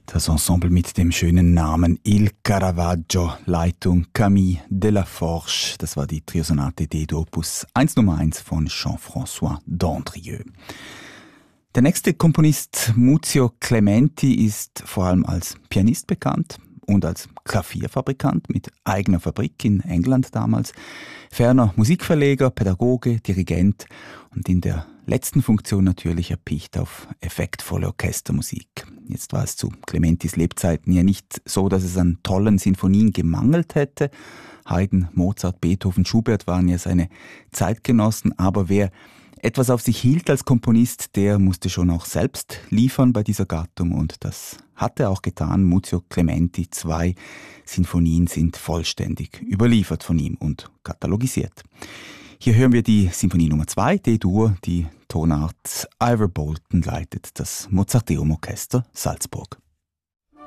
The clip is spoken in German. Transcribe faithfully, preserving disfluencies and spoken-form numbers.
Das Ensemble mit dem schönen Namen Il Caravaggio, Leitung Camille Delaforge. Das war die Triosonate D-Dur Opus eins Nummer eins von Jean-François Dandrieux. Der nächste Komponist, Muzio Clementi, ist vor allem als Pianist bekannt und als Klavierfabrikant mit eigener Fabrik in England damals. Ferner Musikverleger, Pädagoge, Dirigent und in der letzten Funktion natürlich erpicht auf effektvolle Orchestermusik. Jetzt war es zu Clementis Lebzeiten ja nicht so, dass es an tollen Sinfonien gemangelt hätte. Haydn, Mozart, Beethoven, Schubert waren ja seine Zeitgenossen, aber wer etwas auf sich hielt als Komponist, der musste schon auch selbst liefern bei dieser Gattung und das hat er auch getan. Muzio Clementi, zwei Sinfonien sind vollständig überliefert von ihm und katalogisiert. Hier hören wir die Sinfonie Nummer zwei, D-Dur, die Tonart Ivor Bolton leitet das Mozarteum Orchester Salzburg.